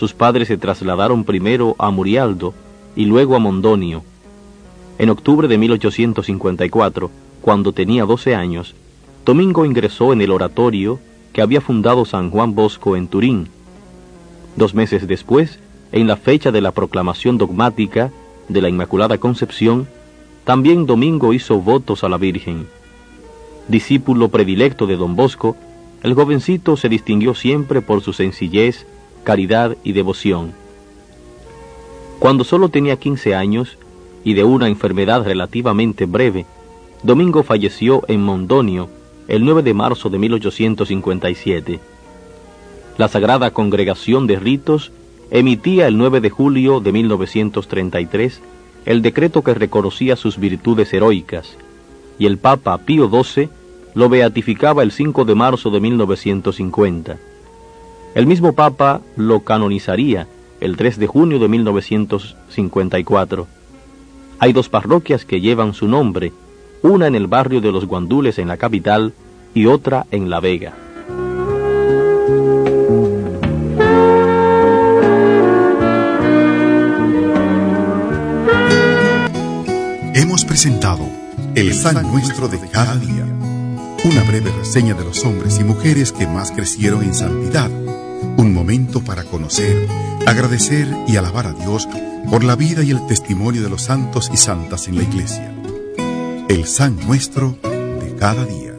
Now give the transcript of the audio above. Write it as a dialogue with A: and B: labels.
A: sus padres se trasladaron primero a Murialdo y luego a Mondonio. En octubre de 1854, cuando tenía 12 años, Domingo ingresó en el oratorio que había fundado San Juan Bosco en Turín. 2 meses después, en la fecha de la proclamación dogmática de la Inmaculada Concepción, también Domingo hizo votos a la Virgen. Discípulo predilecto de Don Bosco, el jovencito se distinguió siempre por su sencillez, caridad y devoción. Cuando solo tenía 15 años, y de una enfermedad relativamente breve, Domingo falleció en Mondonio el 9 de marzo de 1857. La Sagrada Congregación de Ritos emitía el 9 de julio de 1933 el decreto que reconocía sus virtudes heroicas, y el Papa Pío XII lo beatificaba el 5 de marzo de 1950. El mismo Papa lo canonizaría el 3 de junio de 1954. Hay 2 parroquias que llevan su nombre, una en el barrio de Los Guandules en la capital y otra en La Vega.
B: Hemos presentado El San Nuestro de cada día, una breve reseña de los hombres y mujeres que más crecieron en santidad, un momento para conocer, agradecer y alabar a Dios por la vida y el testimonio de los santos y santas en la Iglesia. El San Nuestro de cada día.